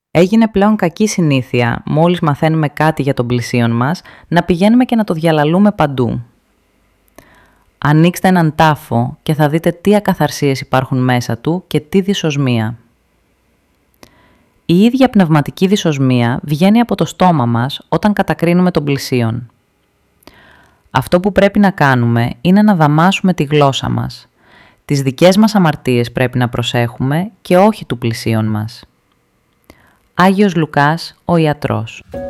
Έγινε πλέον κακή συνήθεια, μόλις μαθαίνουμε κάτι για τον πλησίον μας, να πηγαίνουμε και να το διαλαλούμε παντού. Ανοίξτε έναν τάφο και θα δείτε τι ακαθαρσίες υπάρχουν μέσα του και τι δυσοσμία. Η ίδια πνευματική δυσοσμία βγαίνει από το στόμα μας όταν κατακρίνουμε τον πλησίον. Αυτό που πρέπει να κάνουμε είναι να δαμάσουμε τη γλώσσα μας. Τις δικές μας αμαρτίες πρέπει να προσέχουμε και όχι του πλησίον μας. Άγιος Λουκάς, ο ιατρός.